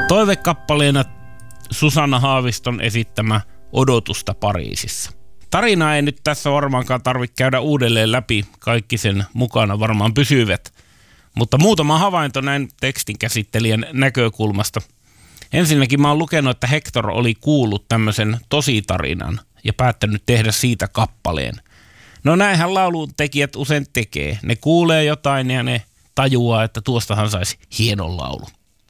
Toivekappaleena Susanna Haaviston esittämä Odotusta Pariisissa. Tarina ei nyt tässä varmaankaan tarvitse käydä uudelleen läpi, kaikki sen mukana varmaan pysyvät. Mutta muutama havainto näin tekstin käsittelijän näkökulmasta. Ensinnäkin mä oon lukenut, että Hector oli kuullut tämmöisen tositarinan ja päättänyt tehdä siitä kappaleen. No näinhän laulun tekijät usein tekee. Ne kuulee jotain ja ne tajuaa, että tuostahan saisi hienon laulu.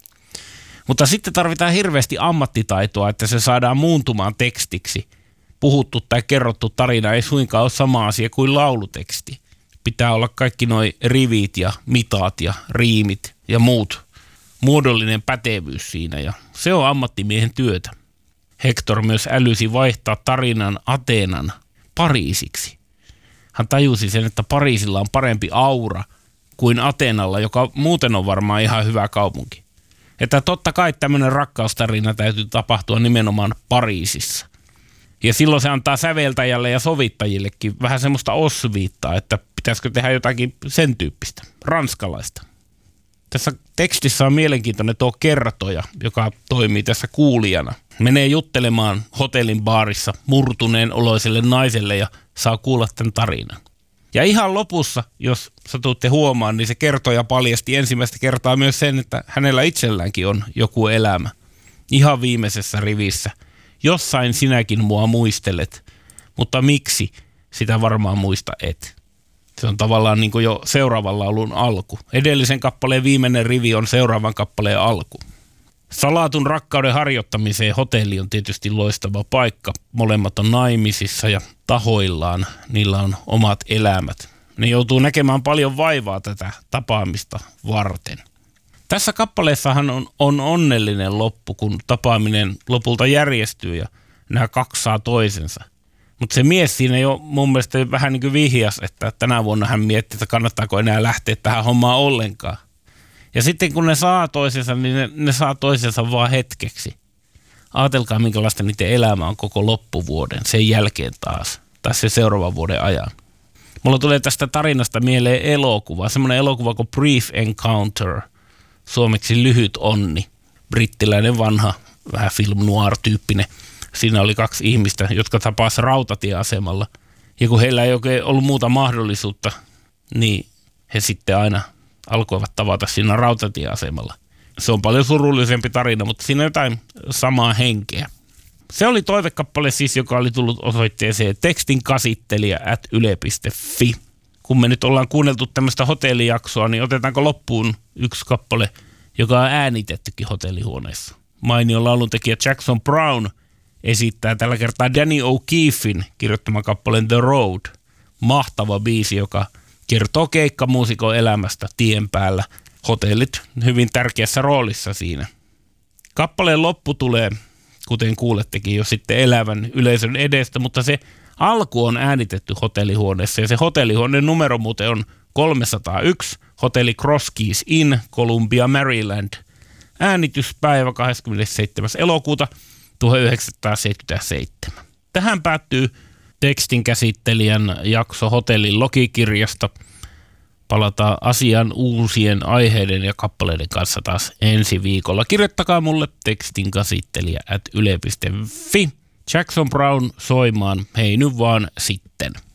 Mutta sitten tarvitaan hirveästi ammattitaitoa, että se saadaan muuntumaan tekstiksi. Puhuttu tai kerrottu tarina ei suinkaan ole sama asia kuin lauluteksti. Pitää olla kaikki noi rivit ja mitat ja riimit ja muut. Muodollinen pätevyys siinä ja se on ammattimiehen työtä. Hector myös älysi vaihtaa tarinan Ateenan Pariisiksi. Hän tajusi sen, että Pariisilla on parempi aura kuin Ateenalla, joka muuten on varmaan ihan hyvä kaupunki. Että totta kai tämmöinen rakkaustarina täytyy tapahtua nimenomaan Pariisissa. Ja silloin se antaa säveltäjälle ja sovittajillekin vähän semmoista osviittaa, että pitäisikö tehdä jotakin sen tyyppistä, ranskalaista. Tässä tekstissä on mielenkiintoinen tuo kertoja, joka toimii tässä kuulijana. Menee juttelemaan hotellin baarissa murtuneen oloiselle naiselle ja saa kuulla tämän tarinan. Ja ihan lopussa, jos satutte huomaan, niin se kertoja paljasti ensimmäistä kertaa myös sen, että hänellä itselläänkin on joku elämä. Ihan viimeisessä rivissä. Jossain sinäkin mua muistelet, mutta miksi sitä varmaan muista et. Se on tavallaan niin kuin jo seuraavan laulun alku. Edellisen kappaleen viimeinen rivi on seuraavan kappaleen alku. Salatun rakkauden harjoittamiseen hotelli on tietysti loistava paikka. Molemmat on naimisissa ja tahoillaan. Niillä on omat elämät. Ne joutuu näkemään paljon vaivaa tätä tapaamista varten. Tässä kappaleessahan on onnellinen loppu, kun tapaaminen lopulta järjestyy ja nämä kaksi saa toisensa. Mutta se mies siinä jo mun mielestä vähän niin kuin vihjas, että tänä vuonna hän mietti, että kannattaako enää lähteä tähän hommaan ollenkaan. Ja sitten kun ne saa toisensa, niin ne saa toisensa vaan hetkeksi. Aatelkaa, minkälaista niiden elämä on koko loppuvuoden, sen jälkeen taas, tai sen seuraavan vuoden ajan. Mulla tulee tästä tarinasta mieleen elokuva, semmoinen elokuva kuin Brief Encounter, suomeksi Lyhyt onni, brittiläinen vanha, vähän film noir-tyyppinen. Siinä oli kaksi ihmistä, jotka tapasivat rautatieasemalla. Ja kun heillä ei oikein ollut muuta mahdollisuutta, niin he sitten aina alkoivat tavata siinä rautatieasemalla. Se on paljon surullisempi tarina, mutta siinä on jotain samaa henkeä. Se oli toivekappale siis, joka oli tullut osoitteeseen tekstinkäsittelijä@yle.fi. Kun me nyt ollaan kuunneltu tämmöistä hotellijaksoa, niin otetaanko loppuun yksi kappale, joka on äänitettykin hotellihuoneessa. Mainion lauluntekijä Jackson Brown esittää tällä kertaa Danny O'Keeffin kirjoittaman kappaleen The Road. Mahtava biisi, joka kertoo keikkamuusikon elämästä tien päällä. Hotellit hyvin tärkeässä roolissa siinä. Kappaleen loppu tulee, kuten kuulettekin jo sitten elävän yleisön edestä, mutta se alku on äänitetty hotellihuoneessa ja se hotellihuoneen numero muuten on 301, hotelli Cross Keys Inn, Columbia, Maryland. Äänityspäivä 27. elokuuta 1977. Tähän päättyy tekstin käsittelijän jakso hotellin logikirjasta. Palataan asian uusien aiheiden ja kappaleiden kanssa taas ensi viikolla. Kirjoittakaa mulle tekstinkäsittelijä@yle.fi. Jackson Brown soimaan. Hei nyt vaan sitten.